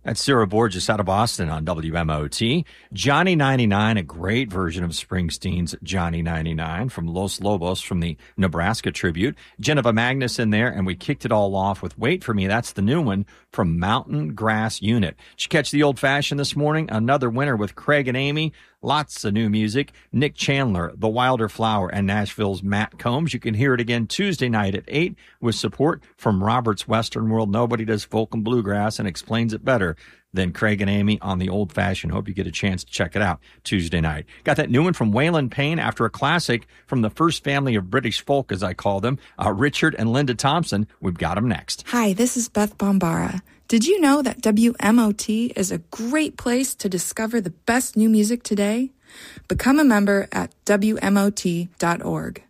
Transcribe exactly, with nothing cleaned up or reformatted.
That's Sarah Borges out of Boston on W M O T. Johnny ninety-nine, a great version of Springsteen's Johnny ninety-nine from Los Lobos from the Nebraska Tribute. Geneva Magnus in there, and we kicked it all off with Wait For Me. That's the new one from Mountain Grass Unit. Did you catch the old fashioned this morning? Another winner with Craig and Amy. Lots of new music. Nick Chandler, The Wilder Flower, and Nashville's Matt Combs. You can hear it again Tuesday night at eight with support from Robert's Western World. Nobody does folk and bluegrass and explains it better than Craig and Amy on the old fashioned. Hope you get a chance to check it out Tuesday night. Got that new one from Waylon Payne after a classic from the first family of British folk, as I call them, uh, Richard and Linda Thompson. We've got them next. Hi, this is Beth Bombara. Did you know that W M O T is a great place to discover the best new music today? Become a member at W M O T dot org.